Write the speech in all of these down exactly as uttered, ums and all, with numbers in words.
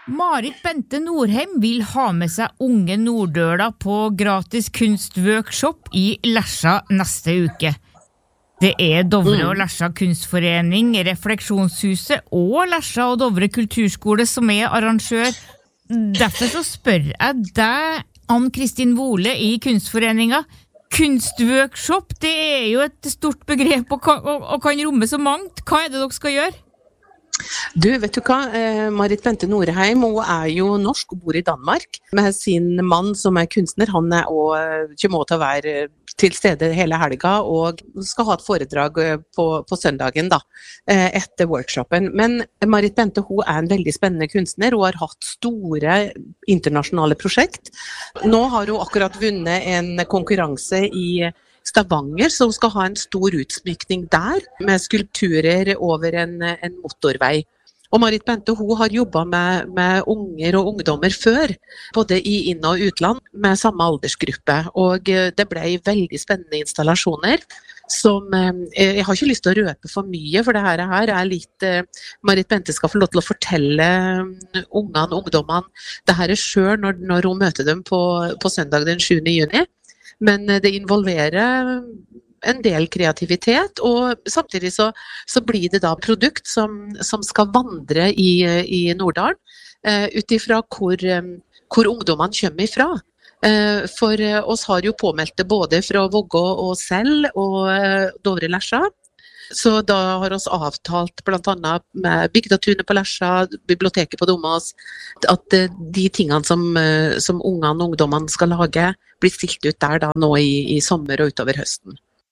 Marit Bente Norheim vil ha med seg unge Nordøla på gratis kunstworkshop i Lesja neste uke. Det er Dovre og Lesja kunstforening, Refleksjonshuset og Lesja og Dovre kulturskole som er arrangør. Derfor så spør jeg deg, Ann-Kristin Vole i kunstforeninga. Kunstworkshop, det er jo et stort begrep og kan, og, og kan romme så mangt. Hva er det dere skal gjøre? Du, vet du hva? Eh, Marit Bente Norheim, hun er jo norsk og bor i Danmark med sin mann som er kunstner. Han er også, kommer til å være til stede hele helga og skal ha et foredrag på, på søndagen da, eh, etter workshopen. Men Marit Bente, hun er en veldig spennende kunstner. Hun har hatt store internasjonale prosjekt. Nå har hun akkurat vunnet en konkurranse i Stavanger, som skal ha en stor utsmykning der, med skulpturer over en, en motorvei. Og Marit Bente, hun har jobbet med, med unger og ungdommer før, både i inn- og utland, med samme aldersgruppe. Og det ble veldig spennende installasjoner, som, jeg har ikke lyst til å røpe for mye, for det her er litt, Marit Bente skal få lov til å fortelle ungene og ungdommene, det her er selv når, når hun møter dem på, på søndag den sjuende juni. Men det involverer en del kreativitet, og samtidig så, så blir det da produkt som, som skal vandre i, i Norddalen, uh, utifra hvor, um, hvor ungdommene kommer ifra. Uh, for uh, oss har jo påmeldt det både fra Vågå og Sel og uh, Dovre Lesja. Så da har oss avtalt blant annet med Bygdatunet på Lesja, biblioteket på Domås, at de tingene som, som ungene og ungdommene skal lage, blir stilt ut der da nå i, i sommer og utover høsten.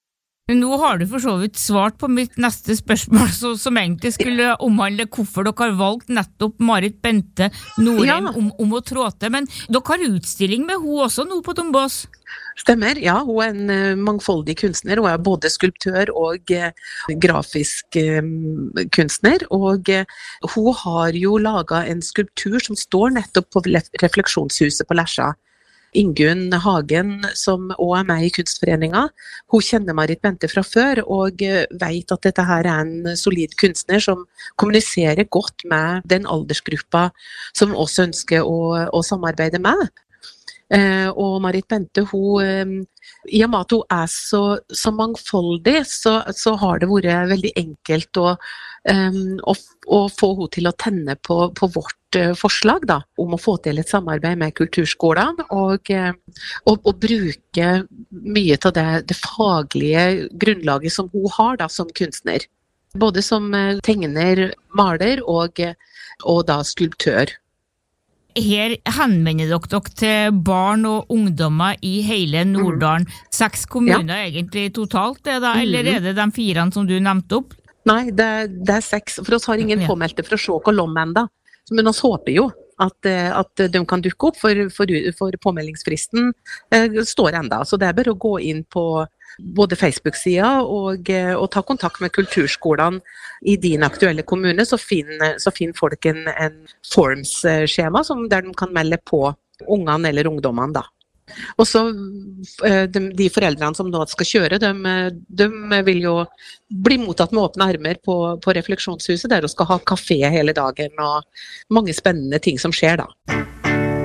Nå har du for så vidt svart på mitt neste spørsmål, så, som egentlig skulle omhandle hvorfor dere har valgt nettopp Marit Bente Norheim ja. om, om å trå til, men dere har utstilling med hun også nå på Dombås. Stemmer, ja, hun er en uh, mangfoldig kunstner, hun er både skulptør og uh, grafisk uh, kunstner, og uh, hun har jo laget en skulptur som står nettopp på Refleksjonshuset på Lesja. Ingunn Hagen, som også er med i kunstforeninga, hun kjenner Marit Bente fra før, og uh, vet at dette her er en solid kunstner som kommuniserer godt med den aldersgruppa som også ønsker å, å samarbeide med. Uh, og Marit Bente, hun, um, i og med at hun er så, så mangfoldig, så, så har det vært veldig enkelt å, um, å, å få henne til å tenne på, på vårt uh, forslag da, om å få til et samarbeid med kulturskolen, og, uh, og, og bruke mye av det, det faglige grunnlaget som hun har da, som kunstner. Både som uh, tegner, maler og, og da skulptør. Her henvender dere dere til barn og ungdommer i hele Norddalen. Seks kommuner ja. egentlig totalt, det da, eller er det de fire som du nevnte opp? Nei, det, det er seks, for oss har ingen ja. påmeldte fra Sjåk og Lom enda. Men oss håper jo at, at de kan dukke opp, for, for, for påmeldingsfristen eh, står enda. Så det er bare å gå inn på både Facebook-sida og, og ta kontakt med kulturskolene i din aktuelle kommune, så finner, så finner folk en, en forms-skjema som, der de kan melde på ungene eller ungdommene da. Og så de, de foreldrene som da skal kjøre, de, de vil jo bli mottatt med åpne armer på, på Refleksjonshuset, der de skal ha kafé hele dagen og mange spennende ting som skjer da.